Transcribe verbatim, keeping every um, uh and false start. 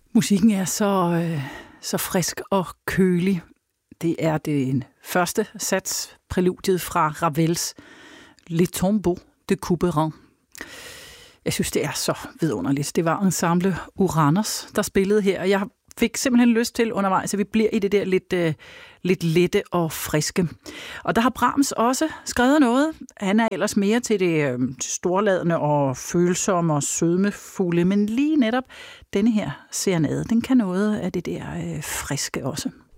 Musikken er så, øh, så frisk og kølig. Det er den første sats, præludiet fra Ravels Le Tombeau de Couperin. Jeg synes, det er så vidunderligt. Det var ensemble Uranus, der spillede her, og jeg fik simpelthen lyst til undervejs, at vi bliver i det der lidt, øh, lidt lette og friske. Og der har Brahms også skrevet noget. Han er ellers mere til det øh, storladende og følsomme og sødmefulde, men lige netop denne her serenade, den kan noget af det der øh, friske også.